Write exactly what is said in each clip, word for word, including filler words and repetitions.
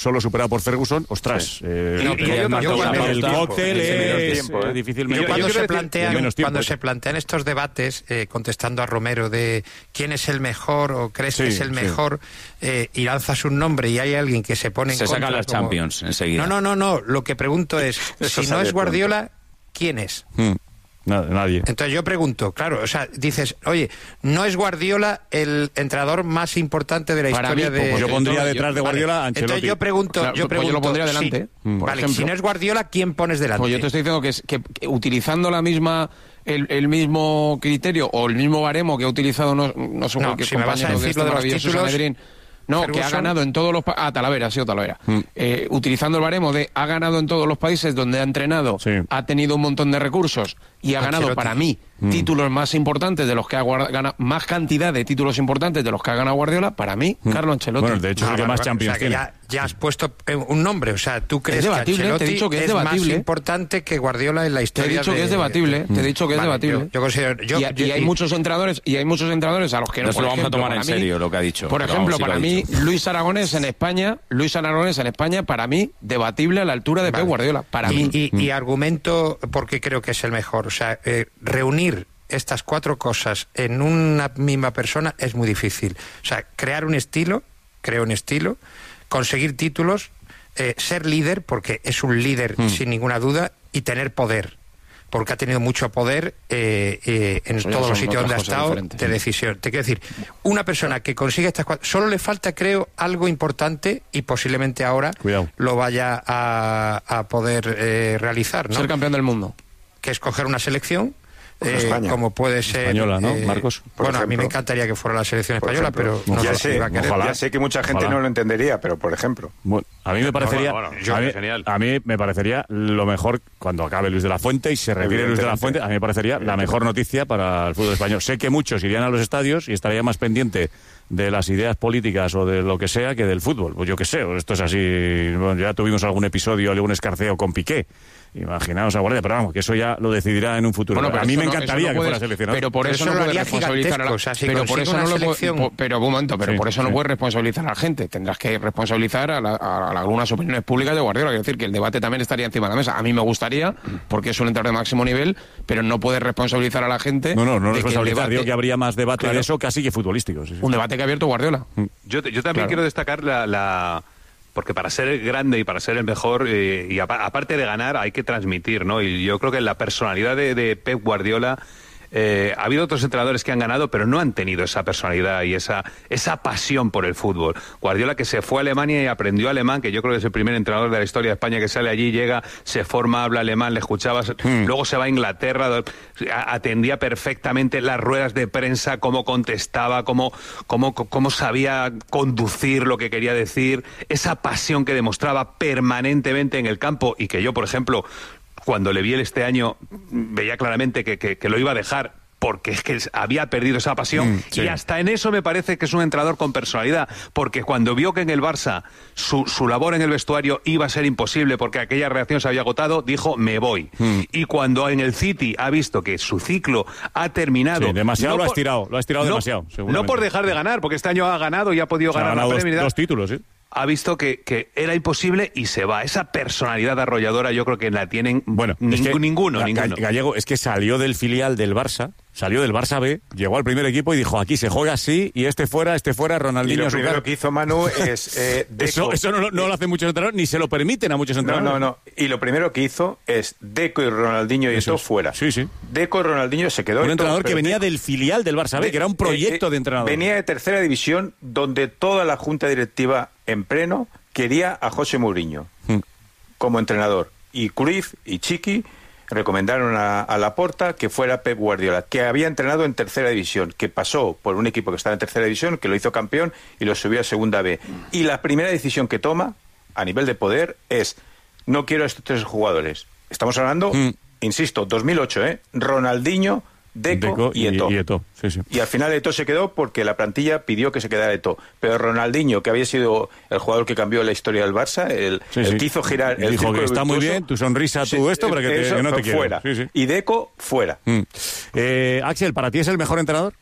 solo superado por Ferguson, ostras. Sí. Eh, no, y, y yo, el, yo cuando, el cóctel es tiempo, ¿eh? difícilmente. Yo, cuando yo se decir, plantean, tiempo, cuando ¿eh? se plantean estos debates, eh, contestando a Romero de quién es el mejor o crees sí, que es el sí. mejor, eh, y lanzas un nombre y hay alguien que se pone en se contra. sacan las como... Champions enseguida. No, no, no, no. Lo que pregunto es, si no es Guardiola, ¿quién es? Hmm. Nadie. Entonces yo pregunto, claro, o sea, dices, oye, ¿no es Guardiola el entrenador más importante de la Para historia mí, de...? Pues yo pondría yo, detrás de Guardiola vale. a Ancelotti. Entonces yo pregunto, Claro, yo pues pregunto... yo lo pondría delante, sí, por vale, ejemplo. si no es Guardiola, ¿quién pones delante? Pues yo te estoy diciendo que, es, que, que utilizando la misma el, el mismo criterio o el mismo baremo que ha utilizado no, no sé No, cualquier si me vas a compañero de decir este lo de los maravilloso títulos, Sanedrín. No, Ferguson. que ha ganado en todos los países. Ah, Talavera, ha sido Talavera. Mm. Eh, utilizando el baremo de ha ganado en todos los países donde ha entrenado, Sí. ha tenido un montón de recursos y ha Ancelotti. ganado, para mí, Mm. títulos más importantes de los que ha ganado, más cantidad de títulos importantes de los que ha ganado Guardiola, para mí, Mm. Carlo Ancelotti. Bueno, de hecho, es el que Ah, más vale, Champions o sea, que tiene. ya, ya has puesto eh, un nombre, o sea, ¿tú crees Es debatible, que Ancelotti te he dicho que es es más debatible. importante que Guardiola en la Te he historia dicho de... que es debatible, te he dicho que es Vale, debatible. Yo, yo considero... Yo, y, yo- y hay muchos entrenadores y hay muchos entrenadores a los que no, No se por lo vamos a ejemplo, tomar en para mí- serio lo que ha dicho. Por pero ejemplo, vamos, sí para lo ha mí dicho. Luis Aragonés en España, Luis Aragonés en España, para mí debatible a la altura de Vale. Pep Guardiola. Para y, mí. y, y argumento porque creo que es el mejor. O sea, eh, reunir estas cuatro cosas en una misma persona es muy difícil. O sea, crear un estilo, creo un estilo, conseguir títulos, eh, ser líder, porque es un líder Mm. sin ninguna duda, y tener poder, porque ha tenido mucho poder eh, eh, en Eso ya todos los son sitios donde ha otras cosas estado diferentes. de decisión. Te quiero decir, una persona que consigue estas cuatro, solo le falta, creo, algo importante y posiblemente ahora Cuidado. lo vaya a, a poder eh, realizar, ¿no? Ser campeón del mundo. Que escoger una selección, eh, España. como puede ser... Española, ¿no, eh, Marcos? Por Bueno, a mí ejemplo. me encantaría que fuera la selección Por española, ejemplo. pero no ya sé si sé, va a querer. ojalá. ya sé que mucha gente Ojalá. no lo entendería, pero por ejemplo. Bueno, a mí me parecería, bueno, bueno, yo- a, mí, genial. a mí me parecería lo mejor cuando acabe Luis de la Fuente y se retire Luis de la Fuente. A mí me parecería la mejor noticia para el fútbol español. Sé que muchos irían a los estadios y estaría más pendiente de las ideas políticas o de lo que sea que del fútbol. Pues yo qué sé, esto es así. Bueno, ya tuvimos algún episodio, algún escarceo con Piqué. Imaginaos a Guardiola, pero vamos, que eso ya lo decidirá en un futuro. Bueno, a pero mí eso me no- encantaría eso no que fuera puedes- seleccionado. Pero por Pero eso, eso no lo puedes haría responsabilizar a la, gigantesco, o sea, si pero por consigue eso una no lo puedes- selección- po- pero un momento, pero Sí, por eso no sí. puedes responsabilizar a la gente. Tendrás que responsabilizar a, la- a- a algunas opiniones públicas de Guardiola. Quiero decir que el debate también estaría encima de la mesa. A mí me gustaría, porque es un entrenador de máximo nivel, pero no puedes responsabilizar a la gente. No, no, no de que el responsabilizar. debate- Digo que habría más debate Claro. de eso casi que futbolístico. Sí, sí. Un debate que ha abierto Guardiola. Yo, yo también Claro. quiero destacar la, la- porque para ser grande y para ser el mejor, eh, y apa- aparte de ganar, hay que transmitir, ¿no? Y yo creo que la personalidad de, de Pep Guardiola, eh, ha habido otros entrenadores que han ganado, pero no han tenido esa personalidad y esa, esa pasión por el fútbol. Guardiola, que se fue a Alemania y aprendió alemán, que yo creo que es el primer entrenador de la historia de España que sale allí, llega, se forma, habla alemán, le escuchabas, Mm. luego se va a Inglaterra, do- a- atendía perfectamente las ruedas de prensa, cómo contestaba, cómo, cómo, cómo sabía conducir lo que quería decir, esa pasión que demostraba permanentemente en el campo y que yo, por ejemplo, cuando le vi él este año, veía claramente que, que, que lo iba a dejar porque es que había perdido esa pasión. Mm, sí. Y hasta en eso me parece que es un entrenador con personalidad, porque cuando vio que en el Barça su, su labor en el vestuario iba a ser imposible porque aquella reacción se había agotado, dijo, me voy. Mm. Y cuando en el City ha visto que su ciclo ha terminado... Sí, demasiado lo ha por- estirado, lo ha estirado no- demasiado, seguramente. No por dejar de ganar, porque este año ha ganado y ha podido O sea, ha ganar la ganado dos, Premier, dos títulos, ¿sí? ha visto que, que era imposible y se va. Esa personalidad arrolladora yo creo que la tienen Bueno, ning- es que ninguno, Ga- ninguno. Gallego es que salió del filial del Barça, salió del Barça B, llegó al primer equipo y dijo, aquí se juega así, y este fuera, este fuera, Y Ronaldinho lo a su primero cargo. que hizo Manu es eh, Deco. Eso, eso no, lo- no lo hacen muchos entrenadores, ni se lo permiten a muchos No, entrenadores. no, no. Y lo primero que hizo es Deco y Ronaldinho y Eso Eto'o es. fuera. Sí, sí. Deco y Ronaldinho se quedó. Un Eto'o, entrenador que pero venía Deco- del filial del Barça B, que era un proyecto Eh, eh, de entrenador. Venía de tercera división, donde toda la junta directiva en pleno quería a José Mourinho Mm. como entrenador. Y Cruyff y Chiqui recomendaron a, a Laporta que fuera Pep Guardiola, que había entrenado en tercera división, que pasó por un equipo que estaba en tercera división, que lo hizo campeón y lo subió a segunda B. Y la primera decisión que toma, a nivel de poder, es: no quiero a estos tres jugadores. Estamos hablando, Mm. insisto, dos mil ocho, ¿eh? Ronaldinho, Deco, Deco y Eto'o. y Eto'o, sí, sí. Y al final Eto'o se quedó porque la plantilla pidió que se quedara Eto'o. Pero Ronaldinho, que había sido el jugador que cambió la historia del Barça, el, Sí, el sí. que hizo girar el Dijo que círculo está muy virtuoso, bien, tu sonrisa, tu esto, pero que, te- eso que no te fue quiero. fuera. Sí, sí. Y Deco, fuera. Mm. Eh, Axel, ¿para ti es el mejor entrenador?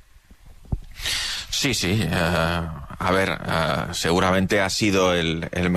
Sí, sí. eh, a ver, eh, seguramente ha sido el, el